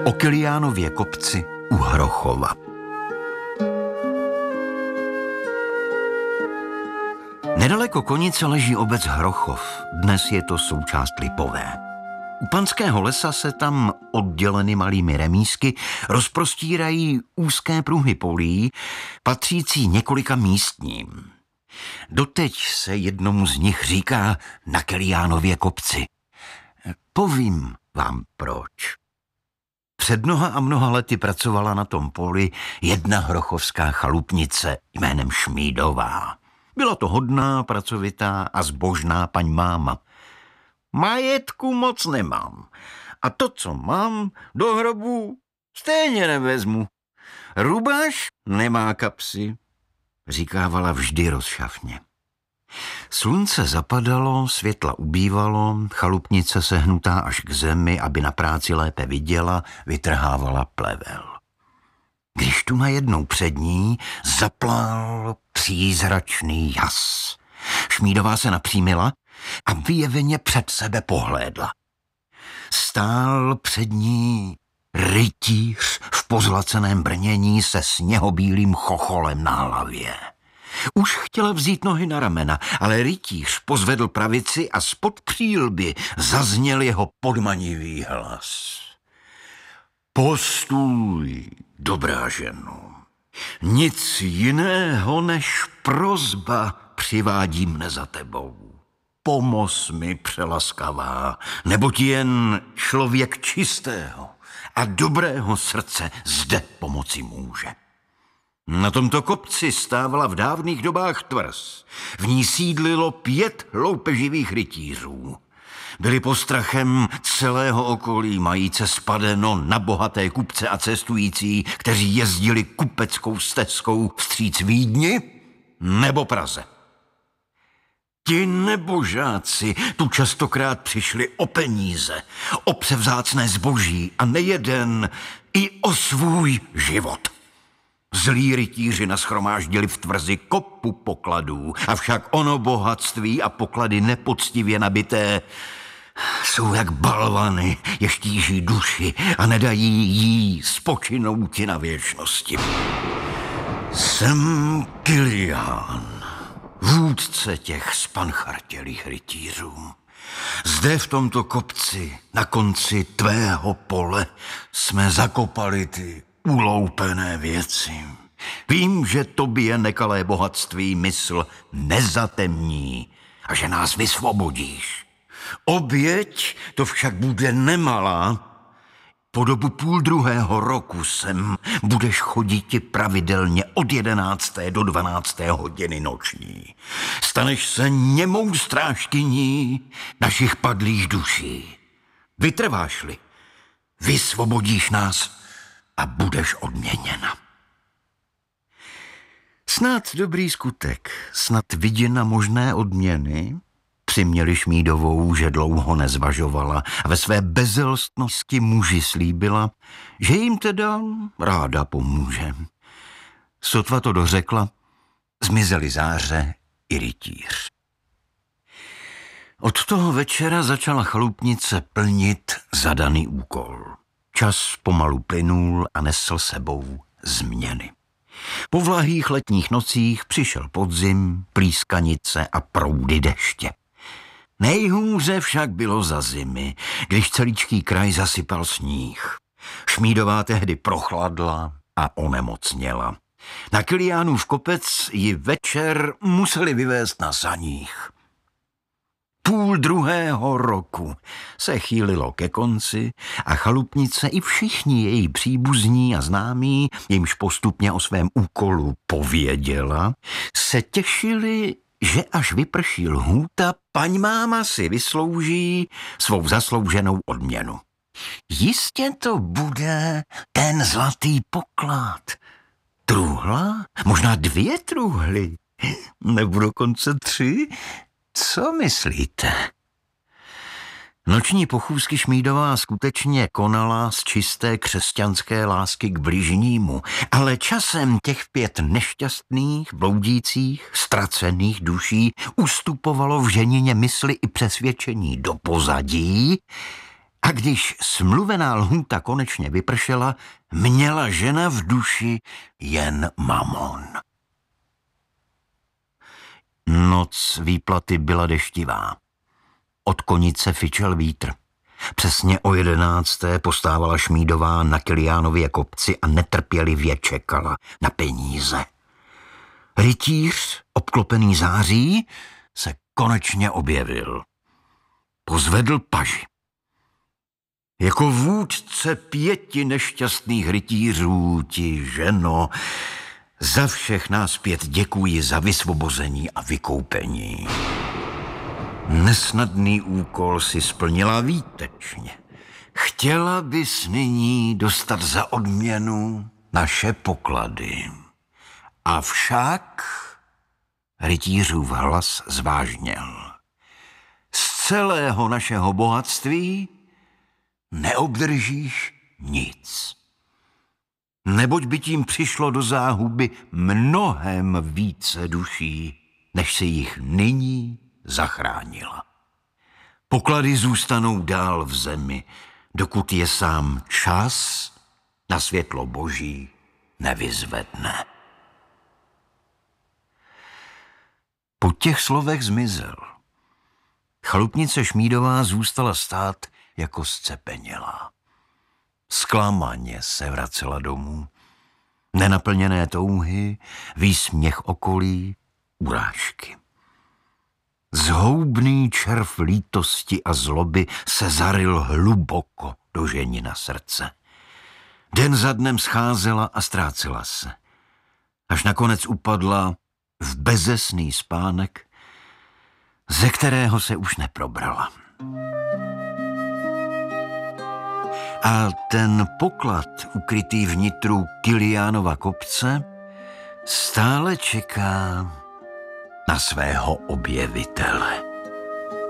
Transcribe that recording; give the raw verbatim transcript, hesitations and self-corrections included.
o Kiliánově kopci u Hrochova. Nedaleko Konice leží obec Hrochov, dnes je to součást Lipové. U Panského lesa se tam odděleny malými remízky rozprostírají úzké pruhy polí, patřící několika místním. Doteď se jednomu z nich říká na Kiliánově kopci. Povím vám proč. Před mnoha a mnoha lety pracovala na tom poli jedna hrochovská chalupnice jménem Šmídová. Byla to hodná, pracovitá a zbožná paň máma. Majetku moc nemám a to, co mám, do hrobu stejně nevezmu. Rubáš nemá kapsy, říkávala vždy rozšafně. Slunce zapadalo, světla ubývalo, chalupnice sehnutá až k zemi, aby na práci lépe viděla, vytrhávala plevel. Když tu najednou před ní zaplál přízračný jas. Šmídová se napřímila a vyjeveně před sebe pohlédla. Stál před ní rytíř v pozlaceném brnění se sněhobílým chocholem na hlavě. Už chtěla vzít nohy na ramena, ale rytíř pozvedl pravici a spod přílby zazněl jeho podmanivý hlas. Postůj, dobrá ženo, nic jiného než prosba přivádí mne za tebou. Pomoz mi, přelaskavá, neboť jen člověk čistého a dobrého srdce zde pomoci může. Na tomto kopci stávala v dávných dobách tvrz. V ní sídlilo pět loupeživých rytířů. Byli postrachem celého okolí, majíce spadeno na bohaté kupce a cestující, kteří jezdili kupeckou stezkou vstříc Vídni nebo Praze. Ti nebožáci tu častokrát přišli o peníze, o převzácné zboží a nejeden i o svůj život. Zlí rytíři nashromáždili v tvrzi kopu pokladů, avšak ono bohatství a poklady nepoctivě nabité jsou jak balvany, jež tíží duši a nedají jí spočinouti na věčnosti. Jsem Kilián, vůdce těch spanchartělých rytířů. Zde v tomto kopci, na konci tvého pole, jsme zakopali ty uloupené věci. Vím, že tobě nekalé bohatství mysl nezatemní a že nás vysvobodíš. Oběť to však bude nemalá. Po dobu půl druhého roku sem budeš choditi pravidelně od jedenácté do dvanácté hodiny noční. Staneš se němou strážkyní našich padlých duší. Vytrváš-li, vysvobodíš nás a budeš odměněna. Snad dobrý skutek, snad viděna možné odměny, přiměli Šmídovou, že dlouho nezvažovala a ve své bezelstnosti muži slíbila, že jim teda ráda pomůže. Sotva to dořekla, zmizely záře i rytíř. Od toho večera začala chalupnice plnit zadaný úkol. Čas pomalu plynul a nesl sebou změny. Po vlahých letních nocích přišel podzim, plískanice a proudy deště. Nejhůře však bylo za zimy, když celíčký kraj zasypal sníh. Šmídová tehdy prochladla a onemocněla. Na Kiliánův kopec ji večer museli vyvést na saních. Půl druhého roku se chýlilo ke konci a chalupnice i všichni její příbuzní a známí, jimž postupně o svém úkolu pověděla, se těšili, že až vyprší lhůta, paň máma si vyslouží svou zaslouženou odměnu. Jistě to bude ten zlatý poklad. Truhla? Možná dvě truhly? Nebo dokonce tři? Co myslíte? Noční pochůzky Šmídová skutečně konala z čisté křesťanské lásky k bližnímu, ale časem těch pět nešťastných, bloudících, ztracených duší ustupovalo v ženině mysli i přesvědčení do pozadí A když smluvená lhůta konečně vypršela, měla žena v duši jen mamon. Noc výplaty byla deštivá. Od konice fičel vítr. Přesně o jedenácté postávala Šmídová na Kiliánově kopci a netrpělivě čekala na peníze. Rytíř, obklopený září, se konečně objevil. Pozvedl paži. Jako vůdce pěti nešťastných rytířů ti, ženo, za všech nás pět děkuji za vysvobození a vykoupení. Nesnadný úkol si splnila výtečně. Chtěla bys nyní dostat za odměnu naše poklady. Avšak rytířův hlas zvážněl. Z celého našeho bohatství neobdržíš nic. Neboť by tím přišlo do záhuby mnohem více duší, než si jich nyní zachránila. Poklady zůstanou dál v zemi, dokud je sám čas na světlo Boží nevyzvedne. Po těch slovech zmizel. Chalupnice Šmídová zůstala stát jako zcepenělá. Zklamaně se vracela domů. Nenaplněné touhy, výsměch okolí, urážky. Zhoubný červ lítosti a zloby se zaryl hluboko do ženina srdce. Den za dnem scházela a ztrácela se. Až nakonec upadla v bezesný spánek, ze kterého se už neprobrala. A ten poklad, ukrytý vnitru Kiliánova kopce, stále čeká na svého objevitele.